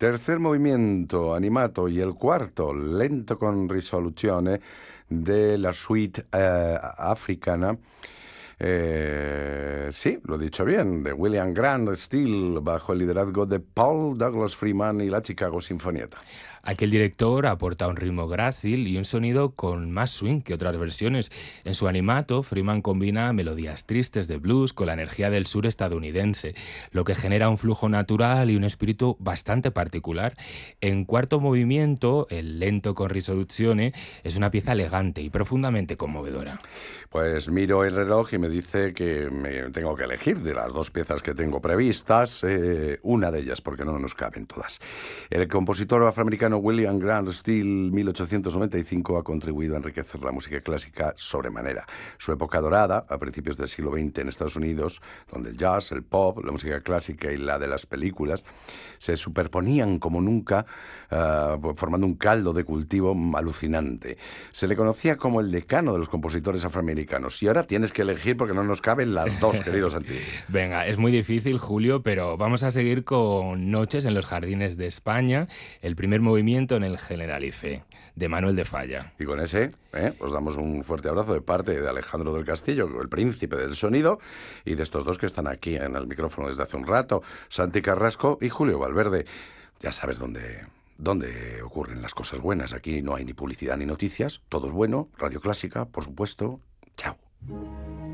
Tercer movimiento, animato, y el cuarto, lento con risoluzione, de la suite africana. Sí, lo he dicho bien, de William Grant Steele, bajo el liderazgo de Paul Douglas Freeman y la Chicago Sinfonietta. Aquí el director aporta un ritmo grácil y un sonido con más swing que otras versiones. En su animato, Freeman combina melodías tristes de blues con la energía del sur estadounidense, lo que genera un flujo natural y un espíritu bastante particular. En cuarto movimiento, el lento con risoluzione es una pieza elegante y profundamente conmovedora. Pues miro el reloj y me dice que me tengo que elegir de las dos piezas que tengo previstas, una de ellas, porque no nos caben todas. El compositor afroamericano William Grant Steele, 1895, ha contribuido a enriquecer la música clásica sobremanera. Su época dorada, a principios del siglo XX en Estados Unidos, donde el jazz, el pop, la música clásica y la de las películas se superponían como nunca, formando un caldo de cultivo alucinante. Se le conocía como el decano de los compositores afroamericanos. Y ahora tienes que elegir porque no nos caben las dos, querido Santi. Venga, es muy difícil, Julio, pero vamos a seguir con Noches en los Jardines de España, el primer movimiento en el Generalife, de Manuel de Falla. Y con ese, os damos un fuerte abrazo de parte de Alejandro del Castillo, el príncipe del sonido, y de estos dos que están aquí en el micrófono desde hace un rato, Santi Carrasco y Julio Valverde. Ya sabes dónde ocurren las cosas buenas. Aquí no hay ni publicidad ni noticias, todo es bueno, Radio Clásica, por supuesto. Chao.